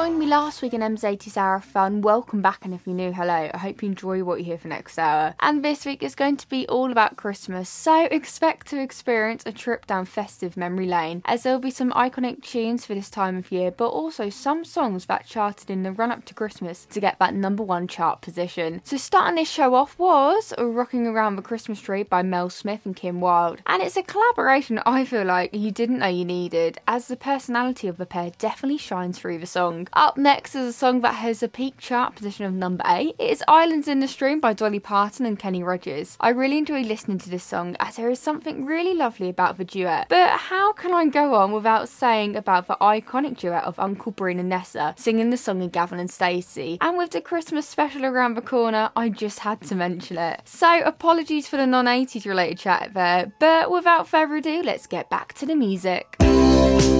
joined me last week in Em's 80s Hour of Fun, welcome back, and if you're new, hello. I hope you enjoy what you hear for next hour. And this week is going to be all about Christmas, so expect to experience a trip down festive memory lane, as there will be some iconic tunes for this time of year, but also some songs that charted in the run-up to Christmas to get that #1 chart position. So starting this show off was Rocking Around the Christmas Tree by Mel Smith and Kim Wilde, and it's a collaboration I feel like you didn't know you needed, as the personality of the pair definitely shines through the song. Up next is a song that has a peak chart position of number 8. It is Islands in the Stream by Dolly Parton and Kenny Rogers. I really enjoy listening to this song, as there is something really lovely about the duet. But how can I go on without saying about the iconic duet of Uncle Breen and Nessa singing the song in Gavin and Stacey? And with the Christmas special around the corner, I just had to mention it. So apologies for the non-80s related chat there, but without further ado, let's get back to the music.